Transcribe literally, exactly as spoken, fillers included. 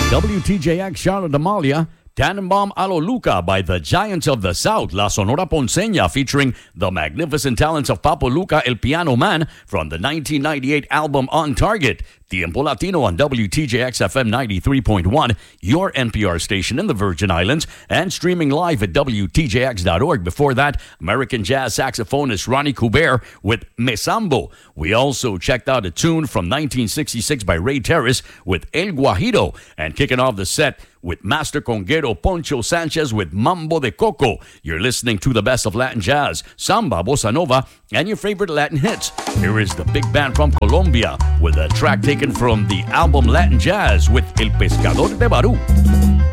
W T J X Charlotte Amalia, Tannenbaum a lo Luca by the Giants of the South, La Sonora Ponceña, featuring the magnificent talents of Papo Luca, El Piano Man, from the nineteen ninety-eight album On Target. Tiempo Latino on W T J X F M ninety-three point one, your N P R station in the Virgin Islands, and streaming live at W T J X dot org. Before that, American jazz saxophonist Ronnie Kubert with Mesambo. We also checked out a tune from nineteen sixty-six by Ray Terrace with El Guajiro, and kicking off the set with Master Conguero Poncho Sanchez with Mambo de Coco. You're listening to the best of Latin jazz, samba, bossa nova, and your favorite Latin hits. Here is the big band from Colombia with a track taken from the album Latin Jazz with El Pescador de Barú.